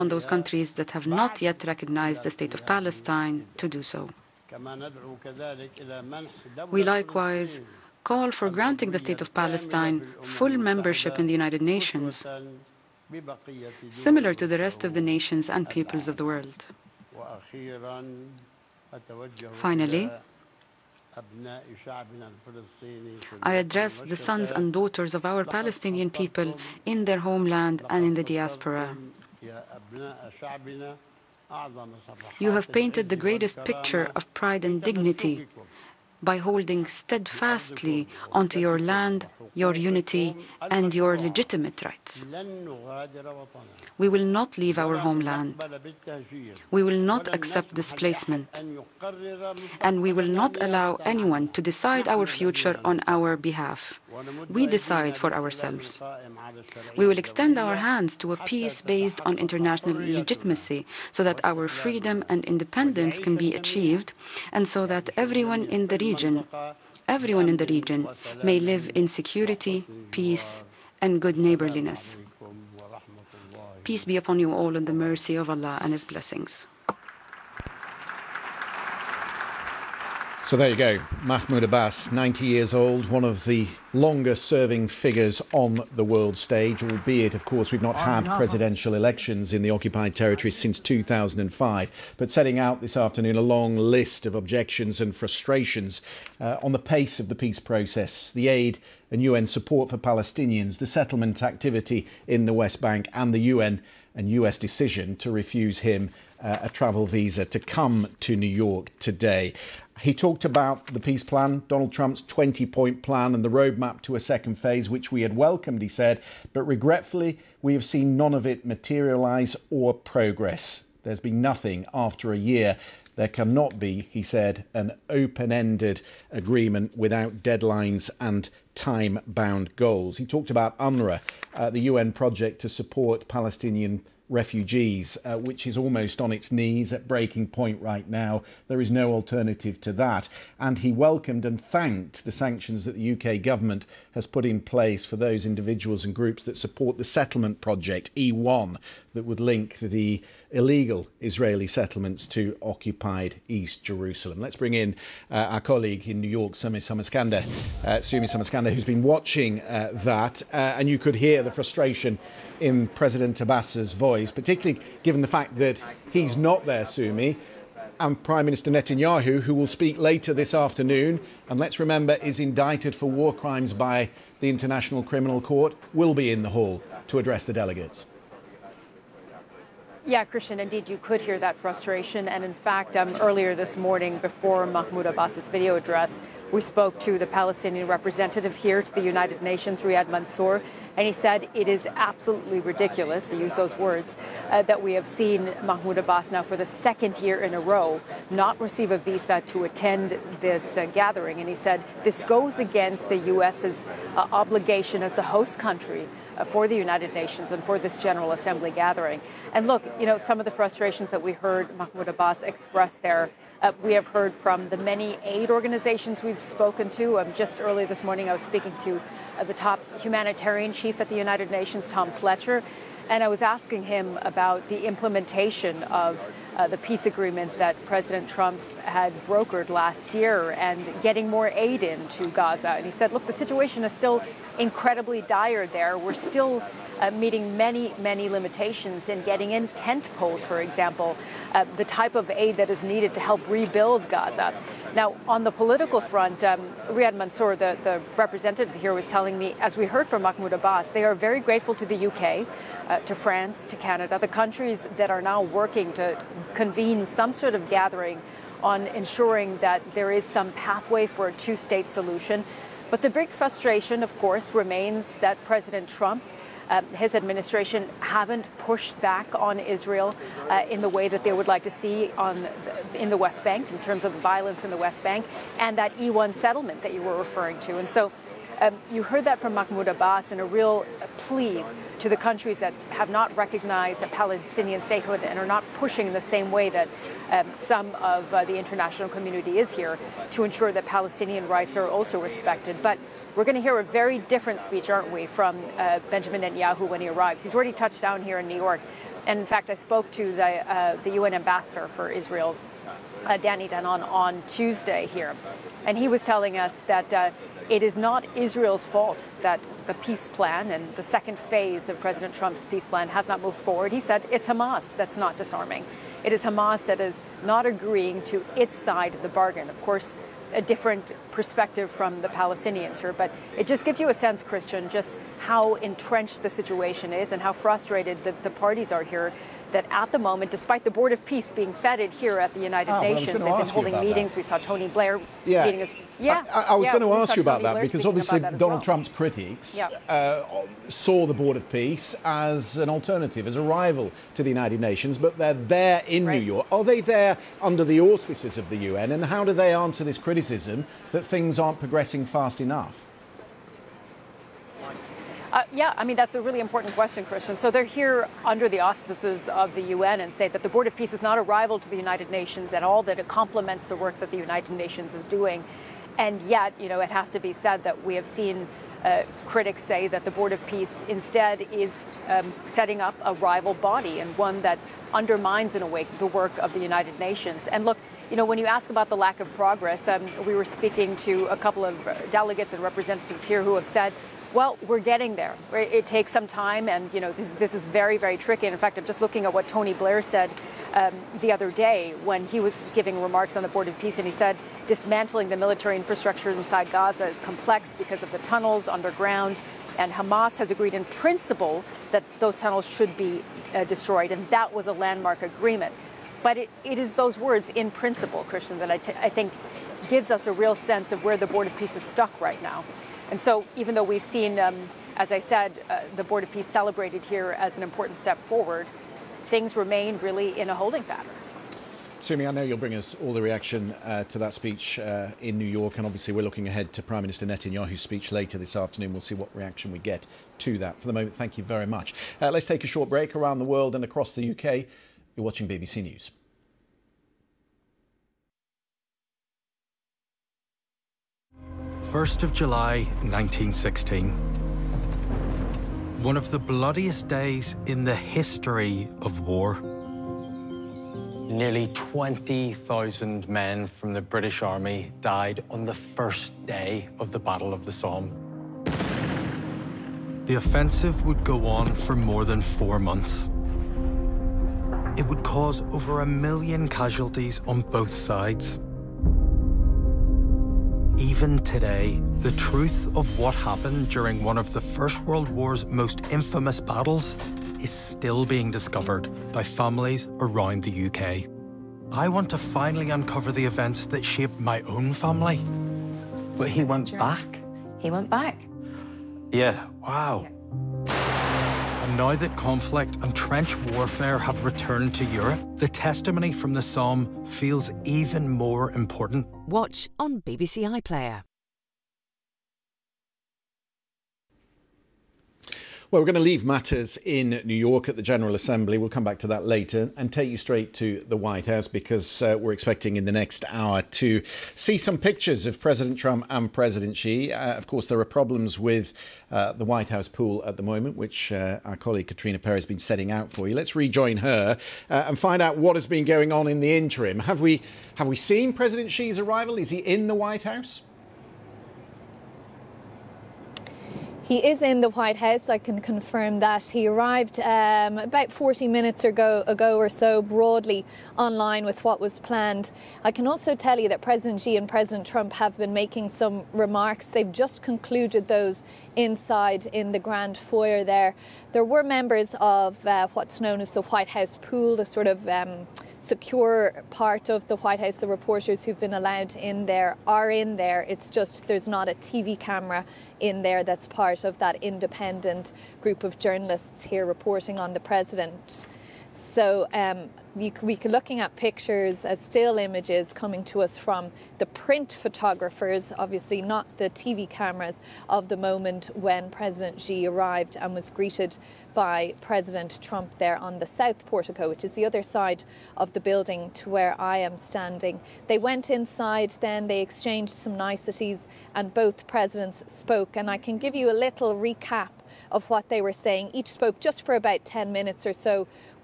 on those countries that have not yet recognized the State of Palestine to do so. We likewise call for granting the State of Palestine full membership in the United Nations, similar to the rest of the nations and peoples of the world. Finally, I address the sons and daughters of our Palestinian people in their homeland and in the diaspora. You have painted the greatest picture of pride and dignity by holding steadfastly onto your land, your unity, and your legitimate rights. We will not leave our homeland. We will not accept displacement. And we will not allow anyone to decide our future on our behalf. We decide for ourselves. We will extend our hands to a peace based on international legitimacy so that our freedom and independence can be achieved, and so that everyone in the region may live in security, peace, and good neighborliness. Peace be upon you all, and the mercy of Allah and His blessings. So there you go, Mahmoud Abbas, 90 years old, one of the longest-serving figures on the world stage, albeit, of course, we've not had presidential elections in the occupied territories since 2005, but setting out this afternoon a long list of objections and frustrations on the pace of the peace process, the aid and UN support for Palestinians, the settlement activity in the West Bank, and the UN and US decision to refuse him a travel visa to come to New York today. He talked about the peace plan, Donald Trump's 20-point plan, and the roadmap to a second phase, which we had welcomed, he said, but regretfully, we have seen none of it materialise or progress. There's been nothing after a year. There cannot be, he said, an open-ended agreement without deadlines and time-bound goals. He talked about UNRWA, the UN project to support Palestinian refugees, which is almost on its knees at breaking point right now. There is no alternative to that. And he welcomed and thanked the sanctions that the UK government has put in place for those individuals and groups that support the settlement project, E1, that would link the illegal Israeli settlements to occupied East Jerusalem. Let's bring in our colleague in New York, Sumi Samaskanda, who's been watching that. And you could hear the frustration in President Abbas's voice, particularly given the fact that he's not there, Sumi, and Prime Minister Netanyahu, who will speak later this afternoon, and let's remember is indicted for war crimes by the International Criminal Court, will be in the hall to address the delegates. Yeah, Christian, indeed, you could hear that frustration. And in fact, earlier this morning, before Mahmoud Abbas's video address, we spoke to the Palestinian representative here to the United Nations, Riyad Mansour, and he said it is absolutely ridiculous, he used those words, that we have seen Mahmoud Abbas now for the second year in a row not receive a visa to attend this gathering. And he said this goes against the U.S.'s obligation as the host country for the United Nations and for this General Assembly gathering. And look, you know, some of the frustrations that we heard Mahmoud Abbas express there, we have heard from the many aid organizations we've spoken to. Just early this morning, I was speaking to the top humanitarian chief at the United Nations, Tom Fletcher, and I was asking him about the implementation of the peace agreement that President Trump had brokered last year and getting more aid into Gaza. And he said, look, the situation is still incredibly dire there. We're still meeting many, many limitations in getting in tent poles, for example, the type of aid that is needed to help rebuild Gaza. Now, on the political front, Riyad Mansour, the representative here, was telling me, as we heard from Mahmoud Abbas, they are very grateful to the UK, to France, to Canada, the countries that are now working to convene some sort of gathering on ensuring that there is some pathway for a two-state solution. But the big frustration, of course, remains that President Trump, his administration haven't pushed back on Israel in the way that they would like to see in the West Bank, in terms of the violence in the West Bank, and that E1 settlement that you were referring to. And so you heard that from Mahmoud Abbas in a real plea to the countries that have not recognized a Palestinian statehood and are not pushing in the same way that some of the international community is here to ensure that Palestinian rights are also respected. But we're going to hear a very different speech, aren't we, from Benjamin Netanyahu when he arrives. He's already touched down here in New York. And in fact, I spoke to the UN ambassador for Israel, Danny Danon, on Tuesday here. And he was telling us that it is not Israel's fault that the peace plan and the second phase of President Trump's peace plan has not moved forward. He said it's Hamas that's not disarming. It is Hamas that is not agreeing to its side of the bargain. Of course, a different perspective from the Palestinians here, but it just gives you a sense, Christian, just how entrenched the situation is and how frustrated the parties are here, that at the moment, despite the Board of Peace being feted here at the United Nations, they've been holding meetings. We saw Tony Blair meeting us. I was going to ask you about that, because obviously Donald Trump's critics saw the Board of Peace as an alternative, as a rival to the United Nations, but they're there in New York. Are they there under the auspices of the UN, and how do they answer this criticism that things aren't progressing fast enough? I mean, that's a really important question, Christian. So they're here under the auspices of the UN and say that the Board of Peace is not a rival to the United Nations at all, that it complements the work that the United Nations is doing. And yet, you know, it has to be said that we have seen critics say that the Board of Peace instead is setting up a rival body, and one that undermines, in a way, the work of the United Nations. And look, you know, when you ask about the lack of progress, we were speaking to a couple of delegates and representatives here who have said, well, we're getting there. It takes some time, and you know this is very, very tricky. And in fact, I'm just looking at what Tony Blair said the other day when he was giving remarks on the Board of Peace, and he said dismantling the military infrastructure inside Gaza is complex because of the tunnels underground, and Hamas has agreed in principle that those tunnels should be destroyed, and that was a landmark agreement. But it is those words, in principle, Christian, that I think gives us a real sense of where the Board of Peace is stuck right now. And so even though we've seen, as I said, the Board of Peace celebrated here as an important step forward, things remain really in a holding pattern. Sumi, I know you'll bring us all the reaction to that speech in New York, and obviously we're looking ahead to Prime Minister Netanyahu's speech later this afternoon. We'll see what reaction we get to that. For the moment, thank you very much. Let's take a short break. Around the world and across the UK, you're watching BBC News. 1st of July 1916. One of the bloodiest days in the history of war. Nearly 20,000 men from the British Army died on the first day of the Battle of the Somme. The offensive would go on for more than 4 months. It would cause over 1 million casualties on both sides. Even today, the truth of what happened during one of the First World War's most infamous battles is still being discovered by families around the UK. I want to finally uncover the events that shaped my own family. But he went back? He went back. Yeah, wow. And now that conflict and trench warfare have returned to Europe, the testimony from the Somme feels even more important. Watch on BBC iPlayer. Well, we're going to leave matters in New York at the General Assembly. We'll come back to that later and take you straight to the White House, because we're expecting in the next hour to see some pictures of President Trump and President Xi. Of course, there are problems with the White House pool at the moment, which our colleague Katrina Perry has been setting out for you. Let's rejoin her and find out what has been going on in the interim. Have we seen President Xi's arrival? Is he in the White House? He is in the White House. I can confirm that. He arrived about 40 minutes ago or so, broadly on line with what was planned. I can also tell you that President Xi and President Trump have been making some remarks. They've just concluded those inside in the grand foyer there. There were members of what's known as the White House pool, the sort of secure part of the White House. The reporters who've been allowed in there are in there. It's just there's not a TV camera in there that's part of that independent group of journalists here reporting on the president. So we're looking at pictures as still images coming to us from the print photographers, obviously not the TV cameras, of the moment when President Xi arrived and was greeted by President Trump there on the south portico, which is the other side of the building to where I am standing. They went inside, then they exchanged some niceties, and both presidents spoke. And I can give you a little recap of what they were saying. Each spoke just for about 10 minutes or so.